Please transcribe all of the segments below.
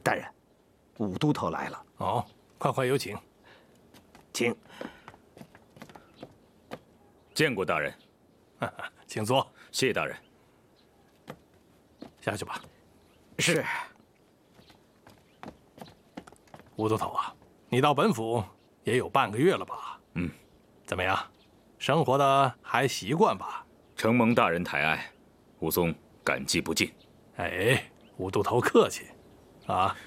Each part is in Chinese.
大人，武都头来了。 哦，快快有请。 请。 见过大人。 请坐。 谢大人。 下去吧。 是。 武都头啊，你到本府也有半个月了吧？ 嗯。 怎么样？生活的还习惯吧？ 承蒙大人抬爱，武松感激不尽。 哎，武都头客气。啊，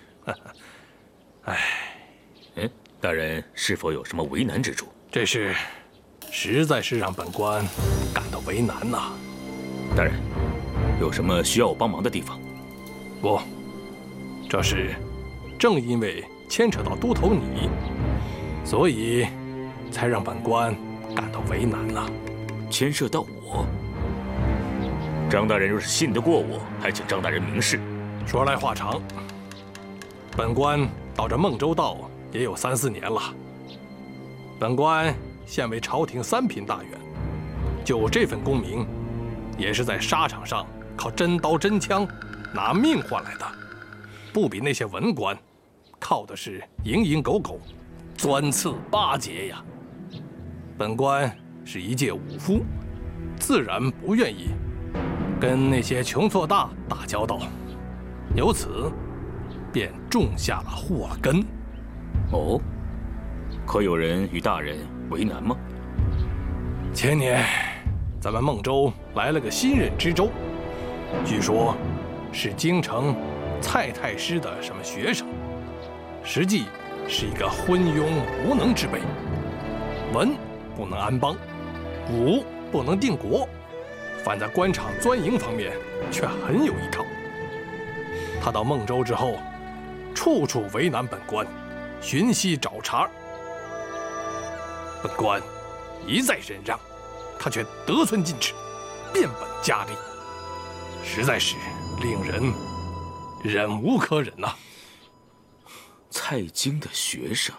哎，大人是否有什么为难之处？ 这事实在是让本官感到为难呐。 大人，有什么需要我帮忙的地方？ 不，这事正因为牵扯到都头你，所以才让本官感到为难呐。 牵涉到我，张大人若是信得过我，还请张大人明示。 说来话长，本官到这孟州道也有3、4年了。本官现为朝廷3品大员，就这份功名，也是在沙场上靠真刀真枪拿命换来的，不比那些文官靠的是蝇营狗苟、钻刺巴结呀。本官是一介武夫，自然不愿意跟那些穷挫大打交道，由此便种下了祸根。 哦，可有人与大人为难吗？ 前年，咱们孟州来了个新任知州，据说是京城蔡太师的什么学生，实际是一个昏庸无能之辈。文不能安邦，武不能定国，反在官场钻营方面却很有一套。他到孟州之后，处处为难本官，寻隙找茬。本官一再忍让，他却得寸进尺，变本加厉，实在是令人忍无可忍呐。 蔡京的学生，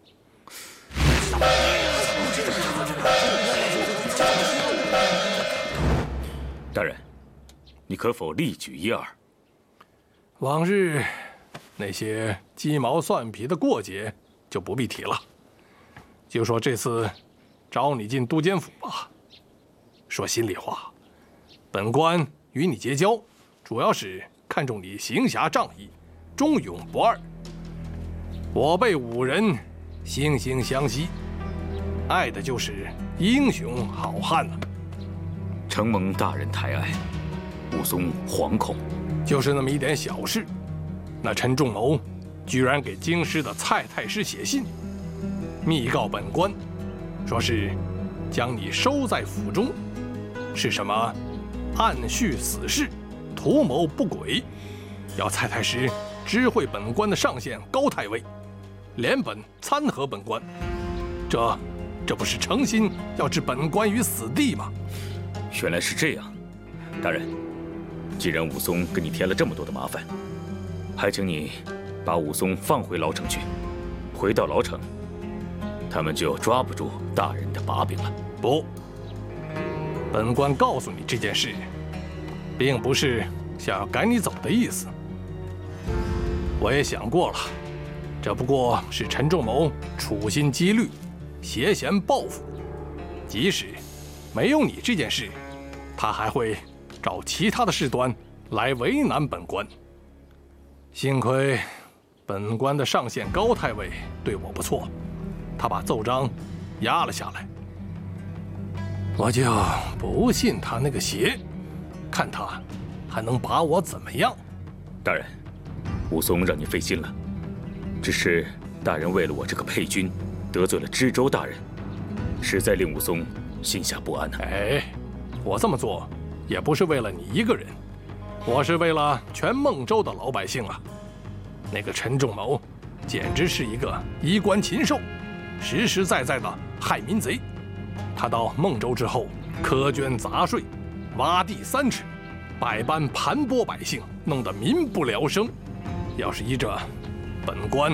大人，你可否例举1、2？ 往日那些鸡毛蒜皮的过节就不必提了，就说这次招你进都监府吧。说心里话，本官与你结交，主要是看重你行侠仗义、忠勇不二。我辈5人惺惺相惜，爱的就是英雄好汉呐。 承蒙大人抬爱，武松惶恐。 就是那么一点小事，那陈仲谋居然给京师的蔡太师写信，密告本官，说是将你收在府中，是什么暗蓄死事，图谋不轨，要蔡太师知会本官的上线高太尉，连本参合本官。这不是诚心要置本官于死地吗？ 原来是这样，大人，既然武松给你添了这么多的麻烦，还请你把武松放回牢城去。回到牢城，他们就抓不住大人的把柄了。 不，本官告诉你这件事，并不是想要赶你走的意思。我也想过了，这不过是陈仲谋处心积虑、挟嫌报复。即使没有你这件事，他还会找其他的事端来为难本官。幸亏本官的上线高太尉对我不错，他把奏章压了下来。我就不信他那个邪，看他还能把我怎么样。 大人，武松让你费心了，只是大人为了我这个配军，得罪了知州大人，实在令武松心下不安啊。 哎，我这么做也不是为了你一个人，我是为了全孟州的老百姓啊。那个陈仲谋简直是一个衣冠禽兽，实实在在的害民贼。他到孟州之后，苛捐杂税，挖地3尺，百般盘剥百姓，弄得民不聊生。要是依着本官